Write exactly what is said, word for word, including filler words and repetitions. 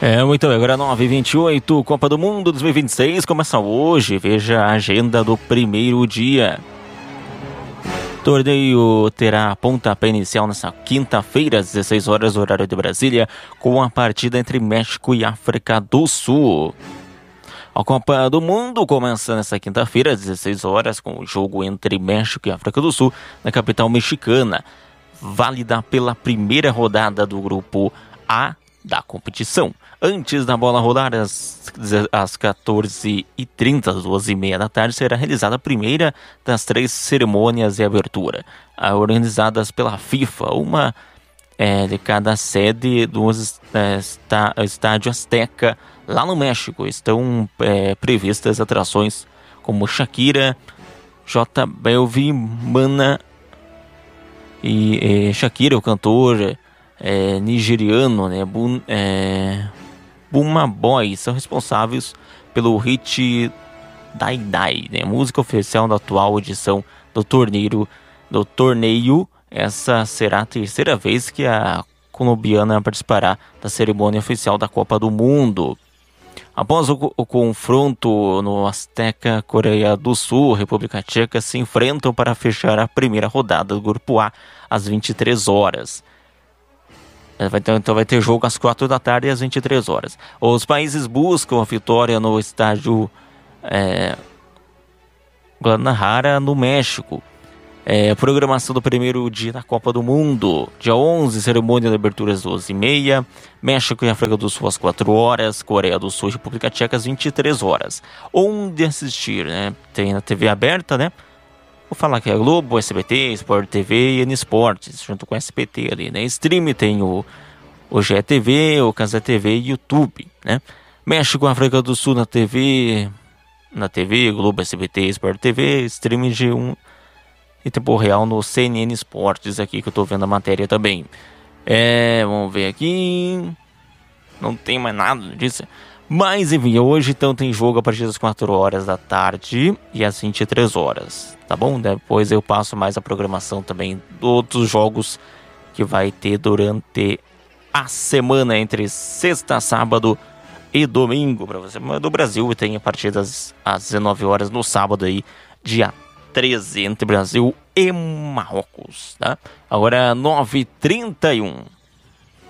É, muito bem, agora nove e vinte e oito, Copa do Mundo dois mil e vinte e seis começa hoje. Veja a agenda do primeiro dia. O torneio terá pontapé inicial nessa quinta-feira, às dezesseis horas, horário de Brasília, com a partida entre México e África do Sul. A Copa do Mundo começa nessa quinta-feira, às dezesseis horas, com o jogo entre México e África do Sul, na capital mexicana, válida pela primeira rodada do grupo A da competição. Antes da bola rolar, às, às quatorze e trinta, às duas e meia da tarde, será realizada a primeira das três cerimônias de abertura, organizadas pela FIFA, uma é, de cada sede do é, está, Estádio Azteca, lá no México. Estão é, previstas atrações como Shakira, J Balvin, Mana e é, Shakira, o cantor É, nigeriano, né, Bun, é, Burna Boy, são responsáveis pelo hit Dai Dai, né, música oficial da atual edição do torneio, do torneio. Essa será a terceira vez que a colombiana participará da cerimônia oficial da Copa do Mundo. Após o, o confronto no Azteca, Coreia do Sul e República Tcheca se enfrentam para fechar a primeira rodada do Grupo A às vinte e três horas. Vai ter, então vai ter jogo às quatro da tarde e às vinte e três horas. Os países buscam a vitória no estádio é, Guadalajara, no México. É, programação do primeiro dia da Copa do Mundo. Dia onze, cerimônia de abertura às doze e meia. México e África do Sul às quatro horas. Coreia do Sul e República Tcheca às vinte e três horas. Onde assistir, né? Tem na T V aberta, né? Vou falar que é Globo, S B T, Sport T V e N Esportes, junto com o S B T ali, né? Stream tem o, o G E T V, o Casa T V e YouTube, né? México, África do Sul na T V, na T V, Globo, S B T, Sport T V, stream G um e tempo real no C N N Esportes aqui, que eu tô vendo a matéria também. É, vamos ver aqui, não tem mais nada disso. Mas enfim, hoje então tem jogo a partir das quatro horas da tarde e às vinte e três horas, tá bom? Depois eu passo mais a programação também de outros jogos que vai ter durante a semana, entre sexta, sábado e domingo para você. Do Brasil tem a partir das às dezenove horas no sábado aí, dia treze, entre Brasil e Marrocos, tá? Agora nove e trinta e um.